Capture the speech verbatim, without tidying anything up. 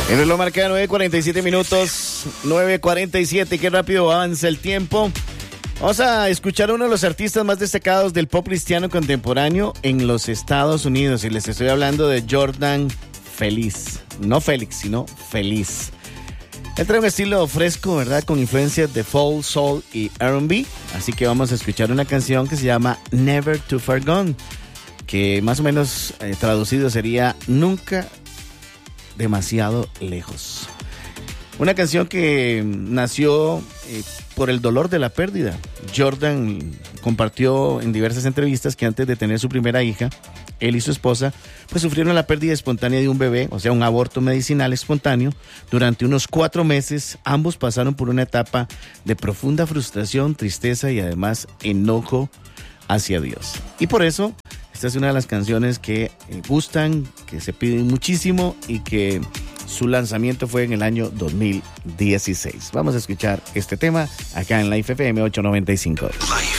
El reloj marca nueve cuarenta y siete minutos, nueve cuarenta y siete, qué rápido avanza el tiempo. Vamos a escuchar a uno de los artistas más destacados del pop cristiano contemporáneo en los Estados Unidos. Y les estoy hablando de Jordan Feliz. No Félix, sino Feliz. Él trae un estilo fresco, ¿verdad? Con influencias de folk, soul y R and B. Así que vamos a escuchar una canción que se llama Never Too Far Gone, que más o menos eh, traducido sería Nunca Demasiado Lejos. Una canción que nació eh, por el dolor de la pérdida. Jordan compartió en diversas entrevistas que antes de tener su primera hija, él y su esposa pues sufrieron la pérdida espontánea de un bebé, o sea, un aborto medicinal espontáneo. Durante unos cuatro meses, ambos pasaron por una etapa de profunda frustración, tristeza y además enojo hacia Dios. Y por eso, esta es una de las canciones que eh, gustan, que se piden muchísimo y que su lanzamiento fue en el año dos mil dieciséis. Vamos a escuchar este tema acá en Life F M ochocientos noventa y cinco. Life.